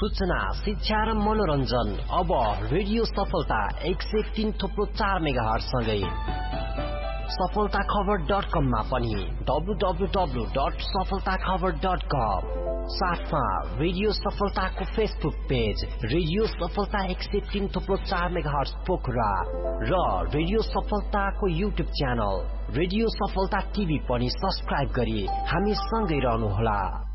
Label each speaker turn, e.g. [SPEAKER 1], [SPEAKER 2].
[SPEAKER 1] सूचना, शिक्षा र मनोरञ्जन अब रेडियो सफलता 103.4 मेगाहर्ज सँगै सफलताखबर.com मा पनि www.सफलताखबर.com, साथमा रेडियो सफलताको फेसबुक पेज रेडियो सफलता 103.4 मेगाहर्ज पोखरा र रेडियो सफलताको युट्युब च्यानल रेडियो सफलता टिभी पनि सब्स्क्राइब गरी हामी सँगै रहनुहोला।